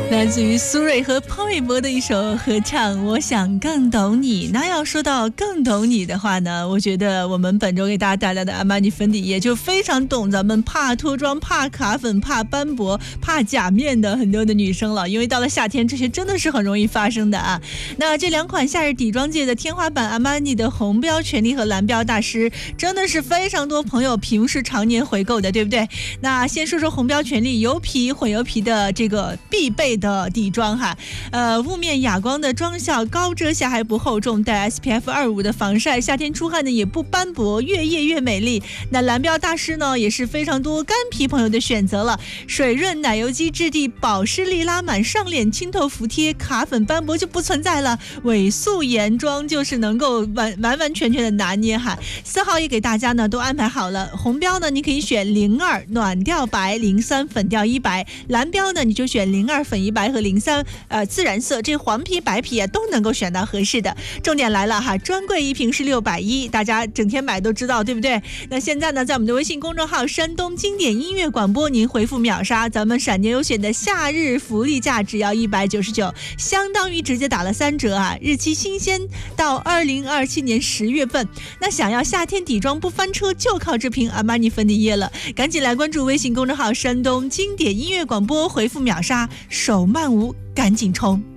来自于苏芮和潘玮柏的一首合唱《我想更懂你》。那要说到更懂你的话呢，我觉得我们本周给大家带来的阿玛尼粉底液就非常懂咱们怕脱妆、怕卡粉、怕斑驳、怕假面的很多的女生了，因为到了夏天这些真的是很容易发生的啊。那这两款夏日底妆界的天花板阿玛尼的红标权利和蓝标大师真的是非常多朋友平时常年回购的，对不对？那先说说红标权利油皮混油皮的这个必备的底妆哈，雾面哑光的妆效，高遮瑕还不厚重，带 SPF25 的防晒，夏天出汗呢也不斑驳，越夜越美丽。那蓝标大师呢也是非常多干皮朋友的选择了，水润奶油肌质地，保湿力拉满，上脸清透服帖，卡粉斑驳就不存在了，伪素颜妆就是能够完全的拿捏哈。4号也给大家呢都安排好了，红标呢你可以选02暖调白，03粉调一白，蓝标呢你就选02粉一白和03自然色，这黄皮白皮啊都能够选到合适的。重点来了哈，专柜一瓶是610，大家整天买都知道对不对？那现在呢在我们的微信公众号山东经典音乐广播，您回复秒杀，咱们闪电优选的夏日福利价只要199，相当于直接打了3折啊！日期新鲜到2027年10月份。那想要夏天底妆不翻车，就靠这瓶阿玛尼粉底液了，赶紧来关注微信公众号山东经典音乐广播，回复秒杀，手慢无，赶紧冲！